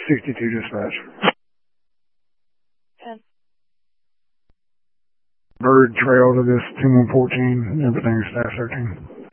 62 dispatch. 10. Bird trail to this 2114. Everything's staff searching.